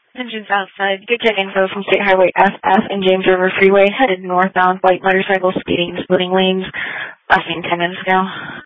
Engine Southside, good check info from State Highway FF and James River Freeway, headed northbound, white motorcycle speeding, splitting lanes, last seen 10 minutes ago.